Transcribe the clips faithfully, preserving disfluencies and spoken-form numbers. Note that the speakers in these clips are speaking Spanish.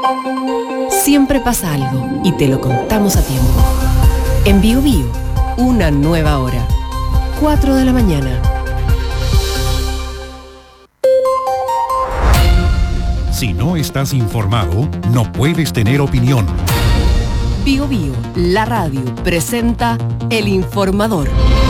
Siempre pasa algo y te lo contamos a tiempo. En Bio Bio, una nueva hora. cuatro de la mañana. Si no estás informado, no puedes tener opinión. Bio Bio, la radio, presenta El Informador.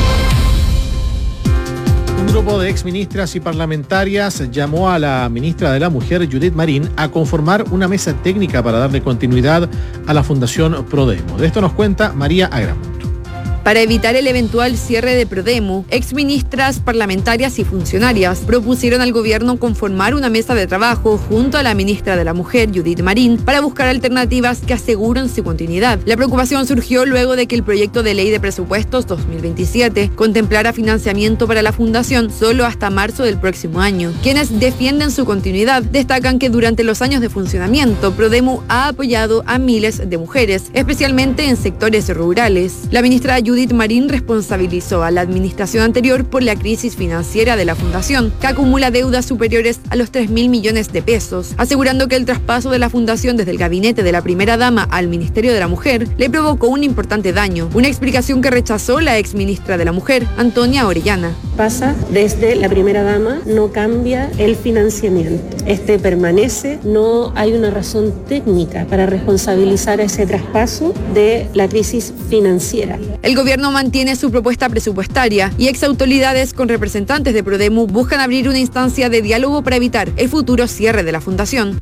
Un grupo de exministras y parlamentarias llamó a la ministra de la Mujer, Judith Marín, a conformar una mesa técnica para darle continuidad a la Fundación Prodemo. De esto nos cuenta María Agramunt. Para evitar el eventual cierre de Prodemo, exministras, parlamentarias y funcionarias propusieron al gobierno conformar una mesa de trabajo junto a la ministra de la Mujer, Judith Marín, para buscar alternativas que aseguren su continuidad. La preocupación surgió luego de que el proyecto de ley de presupuestos dos mil veintisiete contemplara financiamiento para la fundación solo hasta marzo del próximo año. Quienes defienden su continuidad destacan que durante los años de funcionamiento, Prodemo ha apoyado a miles de mujeres, especialmente en sectores rurales. La ministra Judith Judith Marín responsabilizó a la administración anterior por la crisis financiera de la fundación, que acumula deudas superiores a los tres mil millones de pesos, asegurando que el traspaso de la fundación desde el gabinete de la primera dama al Ministerio de la Mujer le provocó un importante daño, una explicación que rechazó la exministra de la Mujer, Antonia Orellana. Pasa desde la primera dama, no cambia el financiamiento. Este permanece, no hay una razón técnica para responsabilizar a ese traspaso de la crisis financiera. El gobierno mantiene su propuesta presupuestaria y exautoridades con representantes de Prodemo buscan abrir una instancia de diálogo para evitar el futuro cierre de la fundación.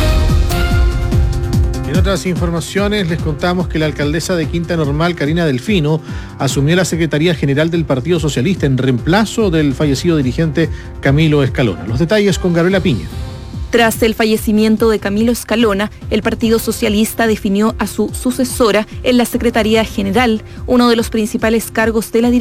En otras informaciones les contamos que la alcaldesa de Quinta Normal, Karina Delfino, asumió la Secretaría General del Partido Socialista en reemplazo del fallecido dirigente Camilo Escalona. Los detalles con Gabriela Piña. Tras el fallecimiento de Camilo Escalona, el Partido Socialista definió a su sucesora en la Secretaría General, uno de los principales cargos de la dirección.